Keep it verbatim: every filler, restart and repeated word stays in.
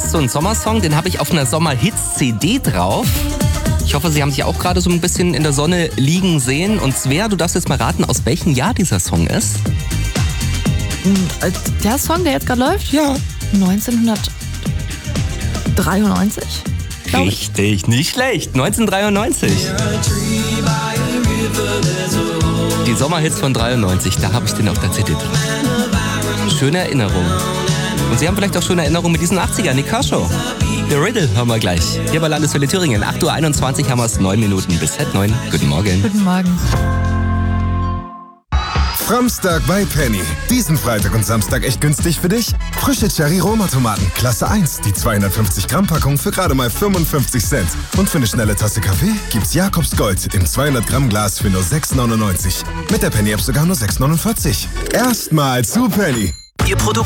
ist so ein Sommersong, den habe ich auf einer Sommerhits-C D drauf. Ich hoffe, Sie haben sich auch gerade so ein bisschen in der Sonne liegen sehen. Und Svea, du darfst jetzt mal raten, aus welchem Jahr dieser Song ist. Der Song, der jetzt gerade läuft? Ja. neunzehnhundertdreiundneunzig? Richtig, nicht schlecht. neunzehnhundertdreiundneunzig. Die Sommerhits von dreiundneunzig, da habe ich den auf der C D drauf. Schöne Erinnerung. Und Sie haben vielleicht auch schöne Erinnerungen mit diesen achtziger, Nick Kershaw. The Riddle hören wir gleich. Hier bei Landeswelle Thüringen. acht Uhr einundzwanzig haben wir es, neun Minuten bis halb neun. Guten Morgen. Guten Morgen. Framstag bei Penny. Diesen Freitag und Samstag echt günstig für dich? Frische Cherry-Roma-Tomaten, Klasse eins, die zweihundertfünfzig Gramm Packung für gerade mal fünfundfünfzig Cent. Und für eine schnelle Tasse Kaffee gibt's Jakobs Gold im zweihundert Gramm Glas für nur sechs neunundneunzig. Mit der Penny-App sogar nur sechs neunundvierzig. Erstmal zu Penny. Ihr Produkt